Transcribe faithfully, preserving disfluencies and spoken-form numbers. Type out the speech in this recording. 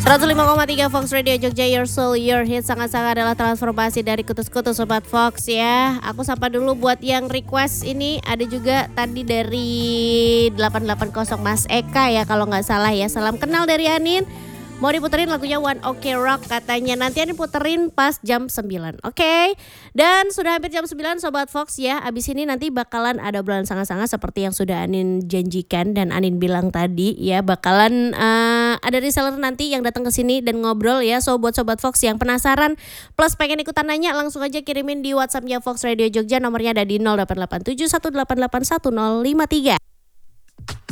seratus lima koma tiga Fox Radio Jogja, your soul, your hit. Sangat-sangat adalah transformasi dari kutus-kutus Sobat Fox ya. Aku sapa dulu buat yang request ini. Ada juga tadi dari delapan delapan nol Mas Eka ya kalau gak salah ya. Salam kenal dari Anin. Mau diputerin lagunya One Ok Rock katanya. Nanti Anin puterin pas jam sembilan. Oke. Okay? Dan sudah hampir jam sembilan Sobat Fox ya. Abis ini nanti bakalan ada obrolan sangat-sangat seperti yang sudah Anin janjikan dan Anin bilang tadi ya. Bakalan uh, ada reseller nanti yang datang ke sini dan ngobrol ya. So buat Sobat Fox yang penasaran plus pengen ikutan nanya, langsung aja kirimin di WhatsAppnya Fox Radio Jogja. Nomornya ada di nol delapan delapan tujuh satu delapan delapan satu nol lima tiga.